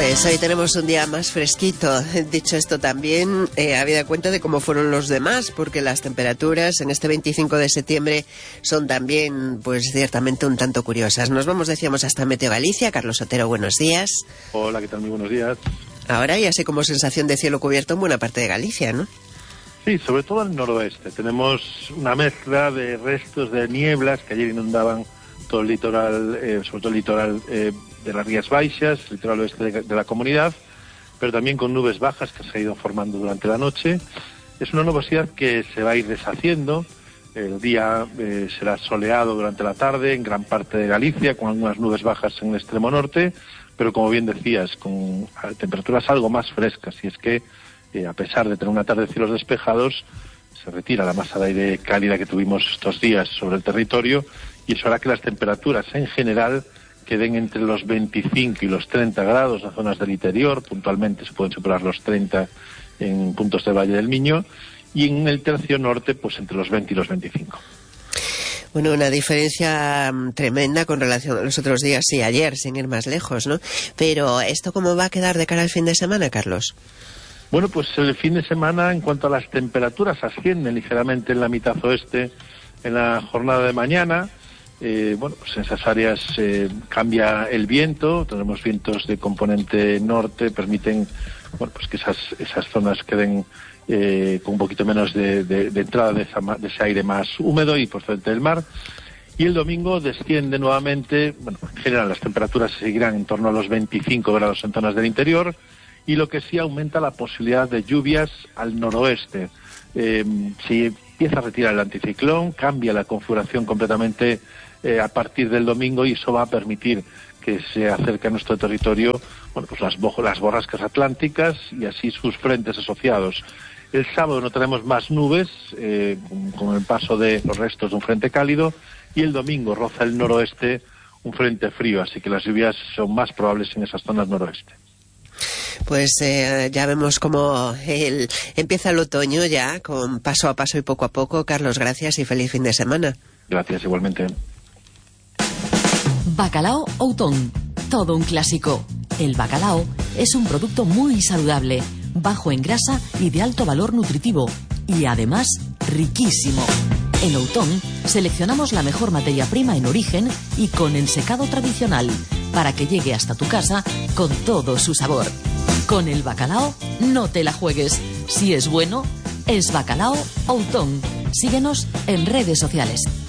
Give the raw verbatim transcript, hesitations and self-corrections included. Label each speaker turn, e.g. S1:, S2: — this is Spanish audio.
S1: Pues hoy tenemos un día más fresquito. Dicho esto también, eh, habida cuenta de cómo fueron los demás, porque las temperaturas en este veinticinco de septiembre son también, pues ciertamente un tanto curiosas. Nos vamos, decíamos, hasta Meteo Galicia. Carlos Otero, buenos días.
S2: Hola, ¿qué tal? Muy buenos días.
S1: Ahora ya sé como sensación de cielo cubierto en buena parte de Galicia, ¿no?
S2: Sí, sobre todo al noroeste. Tenemos una mezcla de restos de nieblas que ayer inundaban todo el litoral, eh, sobre todo el litoral eh, de las Rías Baixas, el litoral oeste de, de la comunidad, pero también con nubes bajas que se ha ido formando durante la noche. Es una nubosidad que se va a ir deshaciendo. El día eh, será soleado durante la tarde en gran parte de Galicia, con algunas nubes bajas en el extremo norte, pero como bien decías, con temperaturas algo más frescas, y es que eh, a pesar de tener una tarde de cielos despejados, se retira la masa de aire cálida que tuvimos estos días sobre el territorio, y eso hará que las temperaturas en general queden entre los veinticinco y los treinta grados en zonas del interior. Puntualmente se pueden superar los treinta en puntos del Valle del Miño, y en el tercio norte pues entre los veinte y los veinticinco.
S1: Bueno, una diferencia um, tremenda con relación a los otros días y ayer, sin ir más lejos, ¿no? Pero ¿esto cómo va a quedar de cara al fin de semana, Carlos?
S2: Bueno, pues el fin de semana, en cuanto a las temperaturas, ascienden ligeramente en la mitad oeste en la jornada de mañana. Eh, bueno, pues en esas áreas eh, cambia el viento, tenemos vientos de componente norte, permiten, bueno, pues que esas, esas zonas queden eh, con un poquito menos de, de, de entrada de, esa, de ese aire más húmedo y procedente del mar. Y el domingo desciende nuevamente. Bueno, en general las temperaturas seguirán en torno a los veinticinco grados en zonas del interior, y lo que sí aumenta la posibilidad de lluvias al noroeste. Eh, si empieza a retirar el anticiclón, cambia la configuración completamente eh, a partir del domingo, y eso va a permitir que se acerque a nuestro territorio, bueno, pues las, bo las borrascas atlánticas y así sus frentes asociados. El sábado no tenemos más nubes, eh, con, con el paso de los restos de un frente cálido, y el domingo roza el noroeste un frente frío, así que las lluvias son más probables en esas zonas noroeste.
S1: Pues eh, ya vemos cómo el, empieza el otoño ya, con paso a paso y poco a poco. Carlos, gracias y feliz fin de semana.
S2: Gracias, igualmente.
S3: Bacalao Outón, todo un clásico. El bacalao es un producto muy saludable, bajo en grasa y de alto valor nutritivo, y además riquísimo. En Outón seleccionamos la mejor materia prima en origen y con ensecado tradicional, para que llegue hasta tu casa con todo su sabor. Con el bacalao no te la juegues. Si es bueno, es Bacalao Outón. Síguenos en redes sociales.